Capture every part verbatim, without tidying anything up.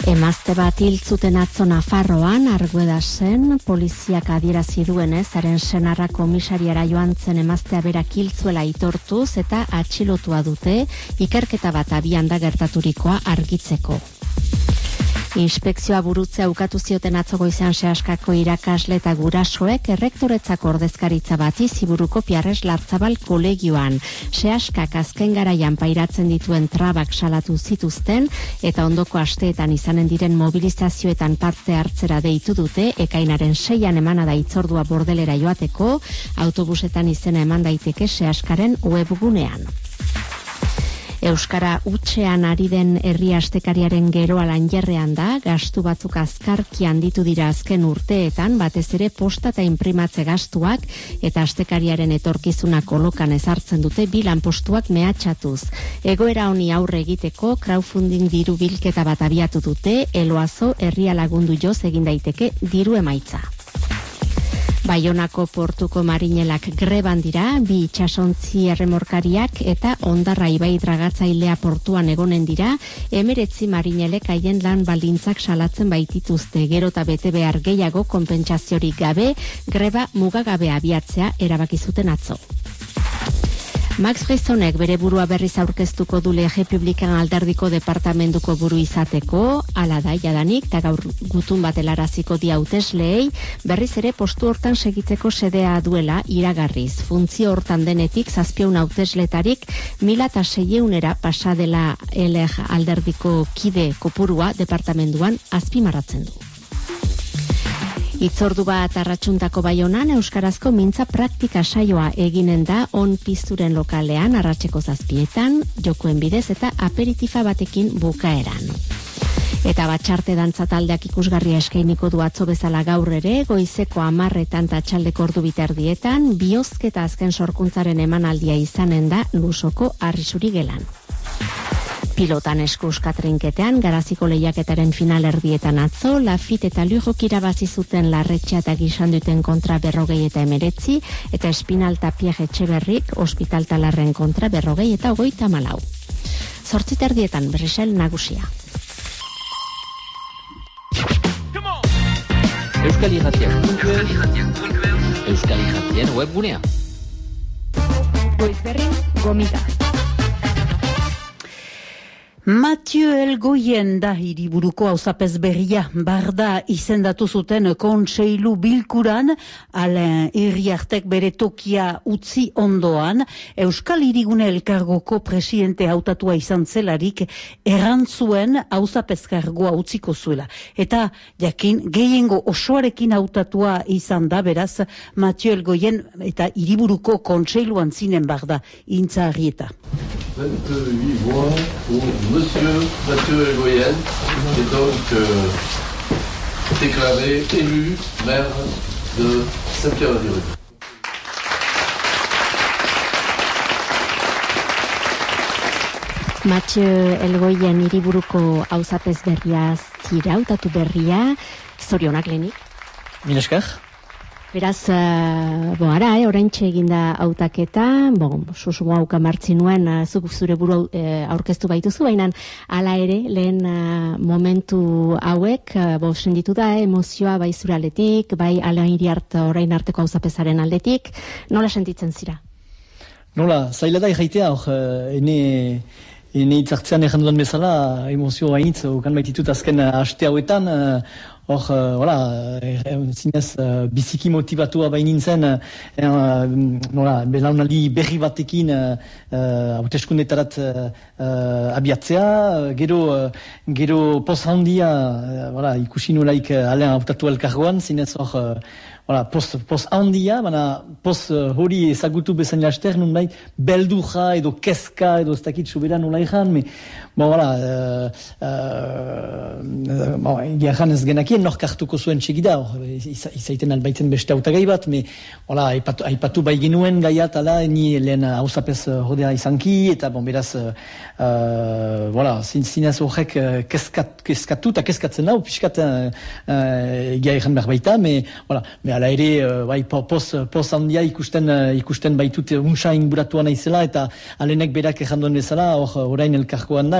Emazte bat hil zuten atzo Nafarroan, Arguedasen, poliziak adierazi duenez, haren senarra komisariara joan zen emaztea berak hil zuela aitortuz eta atxilotua dute, ikerketa bat abian da gertaturikoa argitzeko. Inspekzioa burutzea ukatu zioten atzo goizean Seaskako irakasle eta gurasoek errektoretzako ordezkaritza bati Ziburuko Piarres Lartzabal kolegioan. Seaskak azken garaian pairatzen dituen trabak salatu zituzten eta ondoko asteetan izanen diren mobilizazioetan parte hartzera deitu dute, ekainaren seian emana da hitzordua Bordelera joateko, autobusetan izena eman daiteke Seaskaren webgunean. Euskara hutsean ari den herri astekariaren geroa lanjerrean da, gastu batzuk azkarki handitu dira azken urteetan, batez ere posta eta inprimatze gastuak eta astekariaren etorkizuna kolokan ezartzen dute bi lanpostuak mehatxatuz. Egoera honi aurre egiteko crowdfunding diru bilketa bat abiatu dute, Eloazo herria lagundu joz egin daiteke diru emaitza. Baionako portuko marinelak greban dira, bi itsasontzi erremorkariak eta Ondarra ibai dragatzailea portuan egonen dira, emeretzi marinelek haien lan baldintzak salatzen baitituzte, gero eta bete behar gehiago konpentsaziorik gabe, greba mugagabe abiatzea erabaki zuten atzo. Max Brizonek bere burua berriz aurkeztuko du Lege Publikan alderdiko departamentuko buru izateko, hala da jadanik, eta gaur gutun bat helaraziko dia hautesleei, berriz ere postu hortan segitzeko sedea duela iragarriz. Funtzio hortan denetik zazpieun hautesletarik mila eta seieunera pasadela Leg alderdiko kide kopurua departamentuan azpimarratzen du. Itzordu bat arratsuntako Baionan euskarazko mintza praktika saioa eginen da on pizturen lokalean arratseko zazpietan, jokoen bidez eta aperitifa batekin bukaeran. Eta batxarte dantza taldeak ikusgarria eskainiko du atzo bezala gaur ere, goizeko hamarretan eta txaldeko ordu biterdietan, bihozketa azken sorkuntzaren emanaldia izanen da Lusoko Arrisuri gelan. Pilotan eskuska trinketean, Garaziko lehiaketaren final erdietan atzo, Lafit eta Lujok irabazi zuten Larretxea eta Gixanduten kontra berrogei eta emeretzi, eta Espinal Tapieg Etxeberrik Hospital Talarren kontra berrogei eta hogeita malau. Zortzit erdietan, Bresel nagusia. Euskal Irratiak Euskal Irratien webgunea. Goizberrin, gomita. Mathieu Elgoien da hiriburuko auzapez berria, barda izendatu zuten kontseilu bilkuran, Alain Iriartek bere tokia utzi ondoan, Euskal Hirigune Elkargoko presidente hautatua izan zelarik, errantzuen auzapez kargoa utziko zuela. Eta jakin, gehiengo osoarekin hautatua izan da, beraz, Mathieu Elgoien eta hiriburuko kontseiluan zinen barda, intza Arrieta. vingt-huit voix pour Monsieur Mathieu Elgoien, qui est donc euh, déclaré élu maire de Saint-Pierre-la-Vérule. Mathieu Elgoien hiriburuko auzapez berria zira, hautatu berria, zorionak lehenik. Mil esker. Beraz, uh, bo, ara, eh, oraintxe eginda hautaketa, bon, susumo hauka martzi nuen, uh, zuk zure buru uh, aurkeztu baituzu, baina hala ere, lehen uh, momentu hauek, uh, bo, senditu da, eh, emozioa bai zure aldetik, bai Alain Iriart orain arteko auzapezaren aldetik, nola sentitzen zira? Nola, zaila da irraitea, hor, uh, ene... Ene itzartzean erran dudan bezala, emozio hainitz, okan baititut azken haste hauetan, hor, hola, zinez, biziki motivatua bainintzen, nola, belaunaldi berri batekin hauteskundetarat abiatzea, gero, gero poz handia, ikusi nolaik Alain hautatu elkargoan, zinez hor, Voilà, poz, poz handia, baina poz uh, hori ezagutu bezain laster, nun bai, beldurra edo kezka edo ez dakit sobera nola ikan, me, bon, voilà, uh, uh, bon, egiaran ez genakien nork hartuko zuen txegida, izaiten albaitzen beste autagai bat, me, voilà, aipatu, aipatu bai genuen gaiat, ala, ni lehen hausapez rodea izanki, eta bon, beraz, uh, uh, voilà, zin, zinez horrek kezkat, kezkatu, eta kezkatzen hau, piskat uh, uh, egia ikan behar baita, me, voilà, me ala ere, uh, bai, poz, poz handia ikusten, uh, ikusten baitut unsa inguratua naizela, eta alenek berak erranduen bezala, hor, orain elkarkoan da,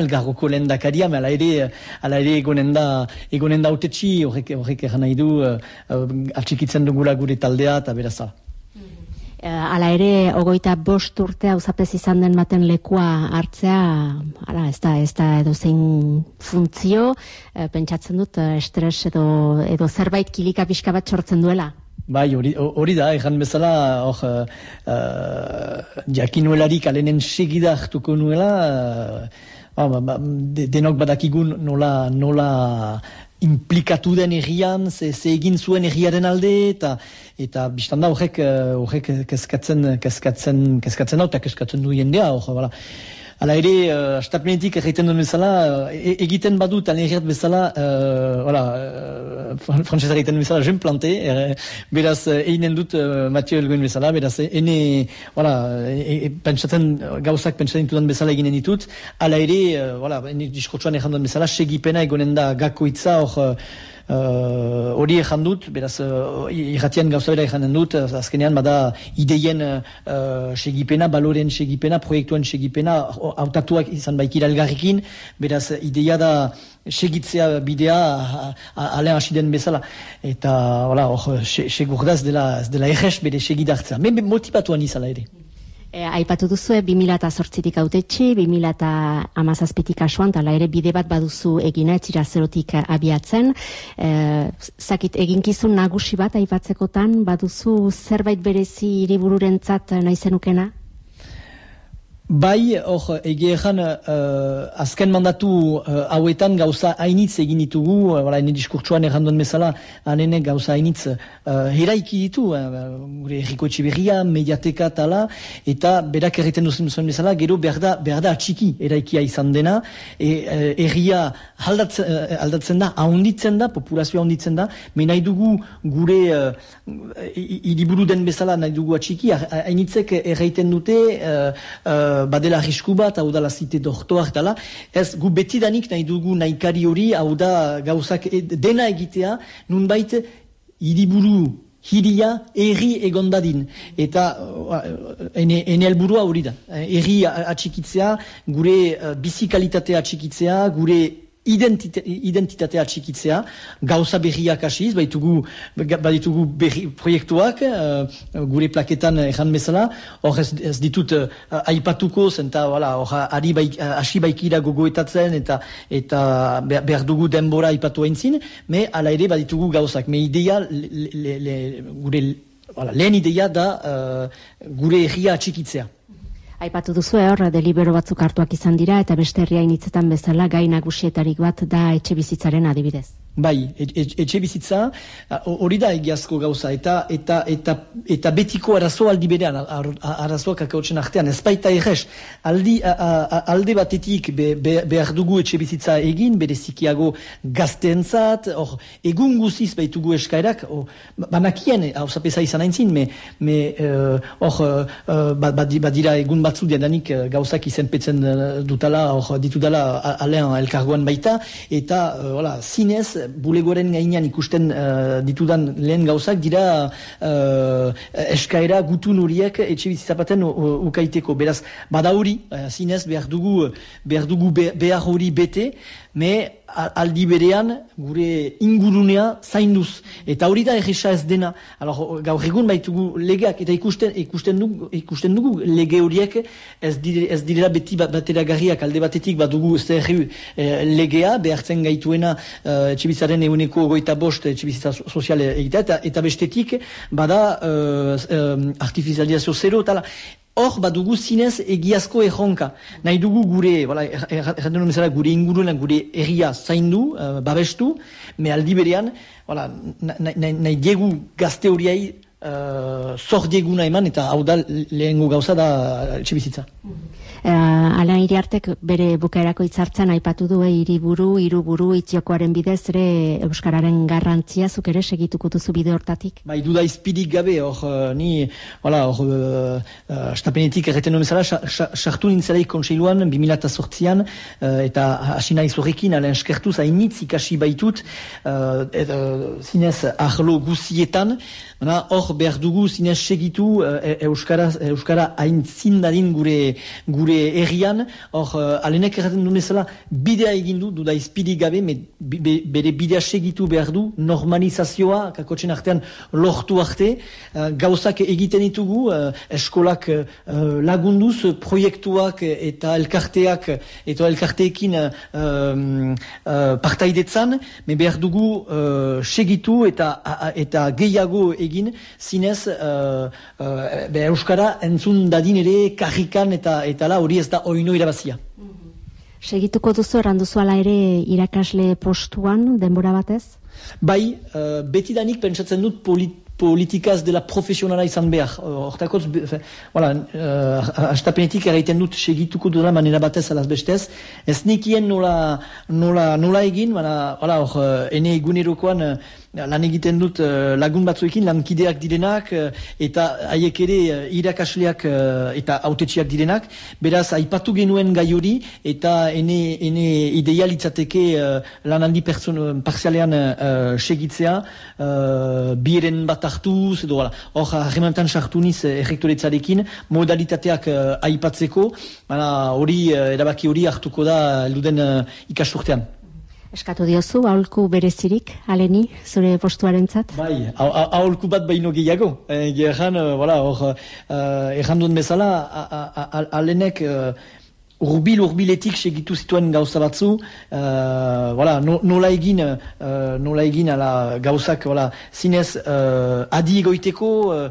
elgarroko lehendakaria, ala ere, ala ere egonen da, egonen da autetxi, horrek, horrek eran nahi du, uh, uh, atxikitzen dugula gure taldea, eta berazala. Hala ere, ogoita bost urte auzapez izan den baten lekua hartzea, hala, ez da, ez da edo zein funtzio, e, pentsatzen dut, estres edo, edo zerbait kilika pixka bat sortzen duela. Bai, hori, hori da, egan bezala, hor, uh, uh, jakinuelarik alenen segida hartuko nuela, uh, uh, ba, de, denok badakigun nola, nola implikatu den errian, ze, ze egin zuen erriaren alde, eta eta biztanda horrek, horrek kezkatzen, kezkatzen, kezkatzen hau, eta kezkatzen du jendea, hor, bala. Hala ere, uh, astapenetik egiten duen bezala, e, egiten badut, alerriat bezala, uh, voilà, uh, frantzesa egiten duen bezala, jen plante, er, beraz, einen dut uh, Mathieu Elgoen bezala, beraz, ene, voilà, e, e, pentsatzen, gauzak pentsatzen dudan bezala eginen ditut, hala ere, uh, voilà, ene diskurtsuan egin duen bezala, segipena egonen da gakoitza, hor, hori uh, egin dut, beraz, uh, irratian gauza bera egin dut, azkenean bada ideien uh, segipena, baloren segipena, proiektuen segipena, hautatuak izan baikira elgarrikin, beraz, ideia da segitzea bidea alen hasi den bezala. Eta, hola, hor, segur da ez dela errez bere segidartzea. Men motivatuan izala ere. E, aipatu duzu, bi mila zortzitik autetxi, bi mila hamazazpitik asuan, tala ere bide bat baduzu egina, etzira zerotik abiatzen. E, zakit, eginkizun nagusi bat aipatzekotan, baduzu zerbait berezi hiribururentzat nahi zenukena? Bai, hor, egia egan, uh, azken mandatu uh, hauetan gauza hainitz egin ditugu, uh, ene diskurtsuan erranduen bezala, hanene gauza hainitz uh, heraiki ditu, uh, gure erriko etxiberria, mediateka tala, eta berak erreten duzen zuen bezala, gero behar da, behar da atxiki eraikia izan dena, e, uh, erria aldatzen, uh, aldatzen da, ahonditzen da, populazioa ahonditzen da, me nahi dugu gure uh, hiriburu den bezala nahi dugu atxiki, hainitzek erraiten dute, uh, uh, badela arrisku bat, hau da la zite dortoak dela, ez gu betidanik nahi dugu nahikari hori, hau da gauzak dena egitea, nunbait hiriburu hiria erri egondadin. Eta ene, ene helburua hori da. Erri atxikitzea, gure uh, bizikalitatea atxikitzea, gure Identite, identitatea txikitzea, gauza berriak hasiz, baitugu, baditugu berri, proiektuak, uh, gure plaketan ejan bezala, hor ez, ez ditut uh, aipatuko, zenta, voilà, hor ari baik, hasi baikira gogoetatzen, eta eta behar dugu denbora aipatu haintzin, me ala ere baditugu gauzak, me ideia, le, le, le, gure, voilà, lehen ideia da uh, gure herria txikitzea. Aipatu duzu hor, delibero batzuk hartuak izan dira, eta beste herriainitzetan bezala gai nagusietarik bat da etxe bizitzaren adibidez. Bai, etxe bizitza, hori da egiazko gauza, eta eta eta eta betiko arazo aldi berean, arazoak akautzen artean, ez baita errez, aldi, a, a, alde batetik be, be, behar dugu etxe bizitza egin, berezikiago gazteentzat, hor, egun guziz baitugu eskaerak, or, banakien, hau zapesa izan aintzin, me, me, hor, uh, uh, badira egun batzu diadanik gauzak izenpetzen dutala, hor, ditudala alean elkargoan baita, eta, hola, uh, zinez, bulegoren gainean ikusten uh, ditudan lehen gauzak dira uh, eskaera gutun horiek etxe bizitzapaten ukaiteko. Beraz, bada hori, uh, zinez behar dugu, behar dugu be, behar hori bete, me aldi berean gure ingurunea zainduz. Eta hori da erresa ez dena. Alors, gaur egun baitugu legeak, eta ikusten, ikusten, dugu, ikusten dugu lege horiek ez, dire, ez direla beti bateragarriak alde batetik badugu zerri eh, legea, behartzen gaituena eh, etxebizitzaren eguneko goita bost etxebizitza soziale egitea, eta, eta bestetik bada eh, eh, artifizializazio zero, tala. Hor badugu zinez egiazko erronka. Nahi dugu gure, voilà, erraten duen bezala, gure inguruna, gure erria zaindu, uh, babestu, me aldi berean, voilà, nahi, nahi, nahi diegu gazte horiai uh, zor dieguna eman, eta hau da lehengo gauza da etxe bizitza. Uh, Alain Iriartek bere bukaerako hitzartzen aipatu du hiriburu, hiruburu itxiokoaren bidez ere euskararen garrantzia zuk ere segituko duzu bide hortatik. Bai, duda izpirik gabe, hor, uh, ni, hola, hor, uh, estapenetik erreten duen bezala, sartu nintzelaik kontseiluan, bi mila zortzian, uh, eta hasi nahi zorrekin, alen eskertuz, hainitz ikasi baitut, uh, et, uh, zinez, ahlo guzietan, hor, hor behar dugu zinez segitu e, Euskara, Euskara hain zindadin gure, gure errian, hor uh, alenek erraten duen ezala bidea egin du, duda izpidi gabe, me, be, bere bidea segitu behar du, normalizazioa, kakotzen artean lortu arte, uh, gauzak egiten ditugu, uh, eskolak uh, lagunduz, proiektuak eta elkarteak, eta elkarteekin uh, um, uh, partaidetzan, me behar dugu uh, segitu eta, a, eta gehiago egin, zinez uh, uh, be, Euskara entzun dadin ere karrikan eta, eta la hori ez da oino irabazia. Segituko duzu, erranduzu ala ere irakasle postuan, denbora batez? Bai, uh, betidanik pentsatzen dut polit politikaz dela profesionala izan behar. Hortakotz, voilà, uh, astapenetik erraiten dut segituko dela manera batez alaz bestez. Ez nikien nola, nola, nola egin, mana, voilà, or, ene egunerokoan uh, lan egiten dut uh, lagun batzuekin, lankideak direnak, uh, eta haiek ere uh, irakasleak uh, eta autetxiak direnak. Beraz, aipatu genuen gai hori, eta ene, ene ideia litzateke uh, lanaldi parzialean uh, segitzea, uh, bieren bat hartuz, edo, voilà. Hor, harremantan sartu niz errektoretzarekin, modalitateak uh, aipatzeko, hori, uh, erabaki hori hartuko da elduden uh, ikasturtean. Eskatu diozu, aholku berezirik, aleni, zure postuarentzat? Bai, aholku bat baino gehiago. Eh, Gerran, uh, voilà, hor, uh, erran duen bezala, alenek uh, urbil urbiletik segitu zituen gauza batzu, uh, voilà, no, nola egin, uh, nola egin ala gauzak, voilà, zinez uh, adi egoiteko, uh,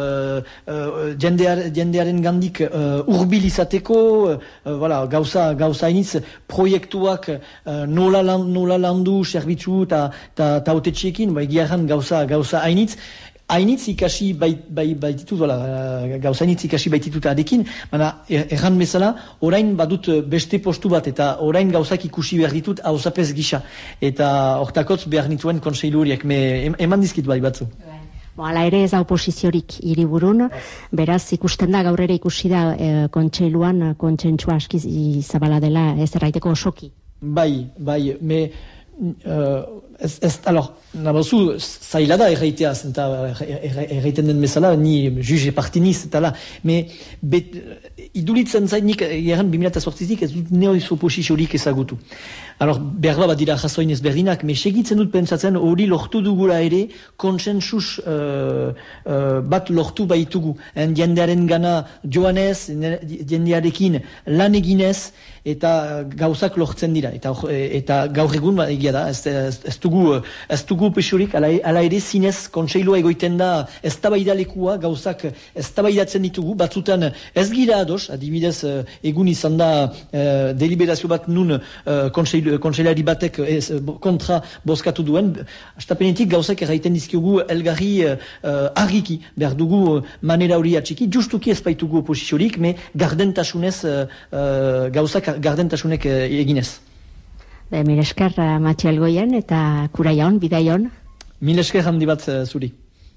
uh, jendear, jendearen gandik uh, urbil izateko, uh, voilà, gauza, gauza iniz, proiektuak uh, nola, lan, nola landu, serbitzu eta autetxeekin, bai, giarran gauza, gauza hainitz, hainitz ikasi baititut, voilà, gauza hainitz ikasi baititut adekin, baina erran bezala, orain badut beste postu bat, eta orain gauzak ikusi behar ditut hauzapez gisa. Eta hortakotz behar nituen konseilu horiek, eman dizkit bai batzu. Hala ere ez da oposiziorik hiriburun, beraz ikusten da, gaur ere ikusi da e, kontseiluan, kontsentsua aski zabala dela, ez erraiteko osoki. Bai, bai, me... Uh, ez, ez, alor, nabazu, zaila da erraiteaz, eta erraiten den bezala, ni juge partiniz, eta la, me, bet, idulitzen zainik, eran bi mila zortzitik, ez dut neoiz oposiziorik ezagutu. Alor, berba bat dira jasoin ez berdinak, me segitzen dut pentsatzen, hori lortu dugula ere, konsensus uh, uh, bat lortu baitugu. En jendearen gana joanez, jendearekin lan eginez, eta gauzak lortzen dira. Eta, eta gaur egun, egia da, ez, ez, ez dugu, ez dugu pesurik, ala, ala ere zinez kontseilua egoiten da, ez tabaidalekua, gauzak ez tabaidatzen ditugu, batzutan ez gira ados, adibidez, egun izan da uh, deliberazio bat nun uh, kontseilari batek ez, kontra bozkatu duen, astapenetik gauzak erraiten dizkiogu elgarri uh, argiki, behar dugu manera hori atxiki, justuki ez baitugu oposiziorik, me gardentasunez uh, uh, gauzak gardentasunek eginez. Be, mil esker Matxio Elgoien eta Kuraion, Bidaion. Mil esker handi bat uh, zuri.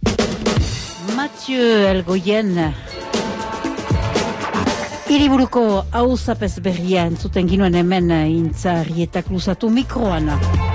Matxio Elgoien hiriburuko auzapez berria entzuten ginuen hemen intzarrietak luzatu mikroan.